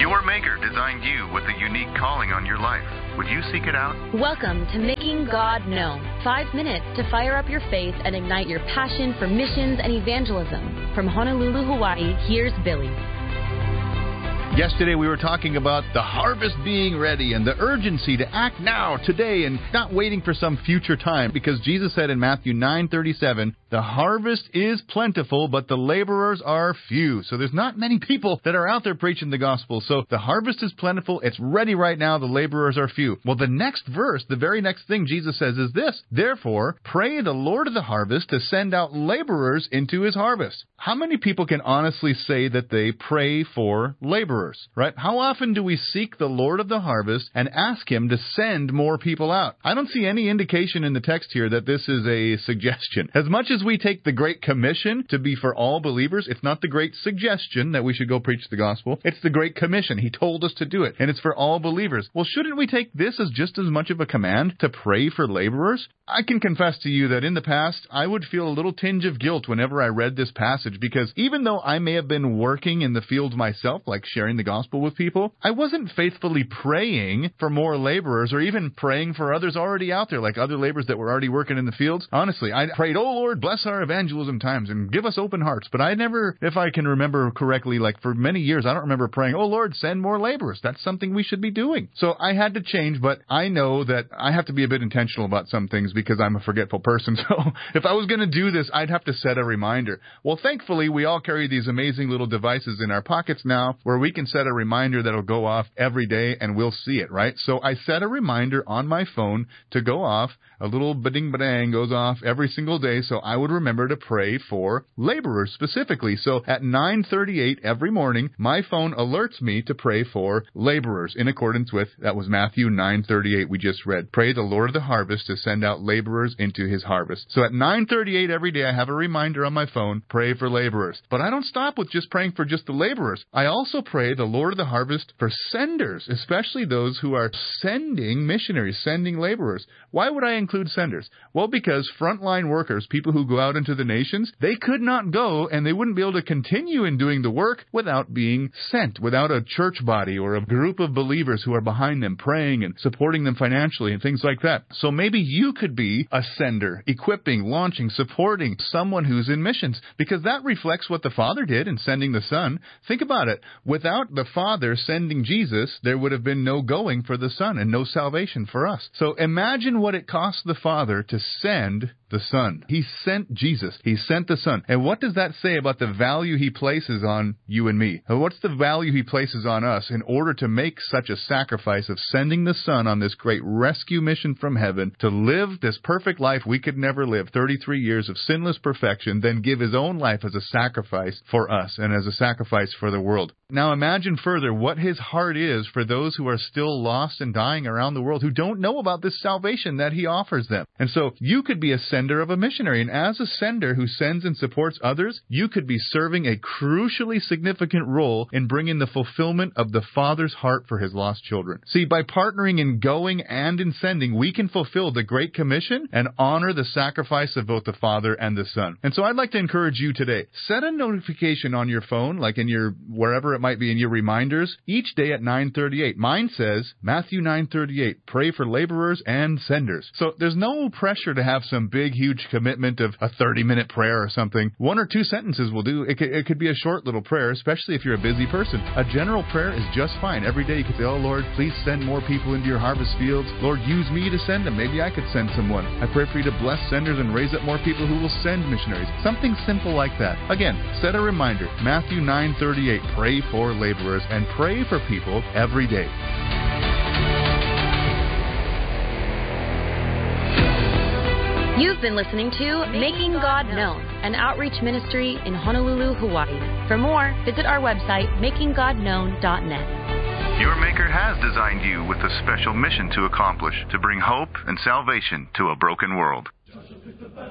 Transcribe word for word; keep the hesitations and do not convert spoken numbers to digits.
Your Maker designed you with a unique calling on your life. Would you seek it out? Welcome to Making God Known. Five minutes to fire up your faith and ignite your passion for missions and evangelism. From Honolulu, Hawaii, here's Billy. Yesterday we were talking about the harvest being ready and the urgency to act now, today, and not waiting for some future time. Because Jesus said in Matthew nine thirty-seven, the harvest is plentiful, but the laborers are few. So there's not many people that are out there preaching the gospel. So the harvest is plentiful. It's ready right now. The laborers are few. Well, the next verse, the very next thing Jesus says is this: therefore, pray the Lord of the harvest to send out laborers into his harvest. How many people can honestly say that they pray for laborers? Right? How often do we seek the Lord of the harvest and ask him to send more people out? I don't see any indication in the text here that this is a suggestion. As much as we take the Great Commission to be for all believers, it's not the great suggestion that we should go preach the gospel. It's the Great Commission. He told us to do it, and it's for all believers. Well, shouldn't we take this as just as much of a command to pray for laborers? I can confess to you that in the past, I would feel a little tinge of guilt whenever I read this passage, because even though I may have been working in the field myself, like sharing the gospel with people, I wasn't faithfully praying for more laborers or even praying for others already out there, like other laborers that were already working in the fields. Honestly, I prayed, oh Lord, bless our evangelism times and give us open hearts. But I never, if I can remember correctly, like for many years, I don't remember praying, oh Lord, send more laborers. That's something we should be doing. So I had to change, but I know that I have to be a bit intentional about some things because I'm a forgetful person. So if I was going to do this, I'd have to set a reminder. Well, thankfully, we all carry these amazing little devices in our pockets now where we can set a reminder that'll go off every day and we'll see it, right? So I set a reminder on my phone to go off. A little ba-ding ba-dang goes off every single day, so I would remember to pray for laborers specifically. So at nine thirty-eight every morning, my phone alerts me to pray for laborers in accordance with, that was Matthew nine thirty-eight we just read. Pray the Lord of the harvest to send out laborers into his harvest. So at nine thirty-eight every day, I have a reminder on my phone, pray for laborers. But I don't stop with just praying for just the laborers. I also pray the Lord of the harvest for senders, especially those who are sending missionaries, sending laborers. Why would I include senders? Well, because frontline workers, people who go out into the nations, they could not go and they wouldn't be able to continue in doing the work without being sent, without a church body or a group of believers who are behind them praying and supporting them financially and things like that. So maybe you could be a sender, equipping, launching, supporting someone who's in missions, because that reflects what the Father did in sending the Son. Think about it. Without the Father sending Jesus, there would have been no going for the Son and no salvation for us. So imagine what it cost the Father to send the Son. He sent Jesus. He sent the Son. And what does that say about the value he places on you and me? What's the value he places on us in order to make such a sacrifice of sending the Son on this great rescue mission from heaven to live this perfect life we could never live, thirty-three years of sinless perfection, then give his own life as a sacrifice for us and as a sacrifice for the world? Now imagine further what his heart is for those who are still lost and dying around the world who don't know about this salvation that he offers them. And so you could be a sender of a missionary, and as a sender who sends and supports others, you could be serving a crucially significant role in bringing the fulfillment of the Father's heart for his lost children. See, by partnering in going and in sending, we can fulfill the Great Commission and honor the sacrifice of both the Father and the Son. And so I'd like to encourage you today, set a notification on your phone, like in your, wherever it might be in your reminders, each day at nine thirty-eight. Mine says, Matthew nine thirty-eight, pray for laborers and senders. So there's no pressure to have some big, huge commitment of a thirty-minute prayer or something. One or two sentences will do. It could, it could be a short little prayer, especially if you're a busy person. A general prayer is just fine. Every day you could say, oh Lord, please send more people into your harvest fields. Lord, use me to send them. Maybe I could send someone. I pray for you to bless senders and raise up more people who will send missionaries. Something simple like that. Again, set a reminder. Matthew nine thirty-eight, pray for laborers and pray for people every day. You've been listening to Making God Known, an outreach ministry in Honolulu, Hawaii. For more, visit our website, making god known dot net. Your Maker has designed you with a special mission to accomplish, to bring hope and salvation to a broken world.